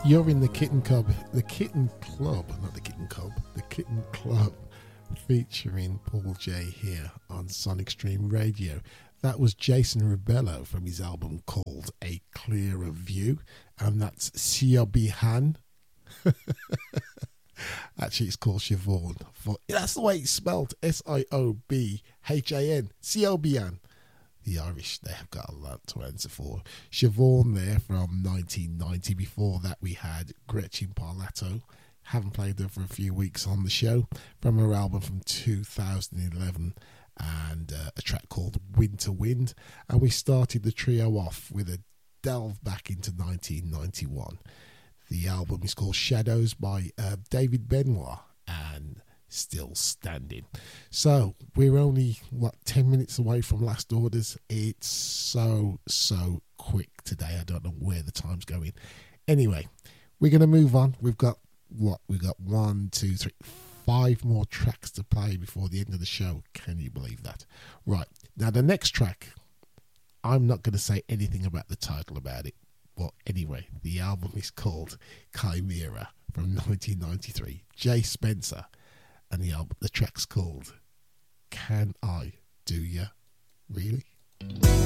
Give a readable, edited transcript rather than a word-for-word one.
You're in the Kitten Club, not the Kitten Cub, the Kitten Club, featuring Paul J here on Sonic Stream Radio. That was Jason Rebello from his album called A Clearer View, and that's Siobhan. Actually, it's called Siobhan. That's the way it's spelled, Siobhan, Siobhan. The Irish, they have got a lot to answer for. Siobhan there from 1990. Before that, we had Gretchen Parlato. Haven't played her for a few weeks on the show. From her album from 2011, and a track called Winter Wind. And we started the trio off with a delve back into 1991. The album is called Shadows by David Benoit and Still Standing. So we're only 10 minutes away from last orders. It's so quick today. I don't know where the time's going. Anyway, we're going to move on. We've got 1, 2, 3, 5 more tracks to play before the end of the show. Can you believe that? Right, now the next track, I'm not going to say anything about the title about it, but anyway, the album is called Chimera from 1993. Jay Spencer. And the track's called Can I Do Ya? Really?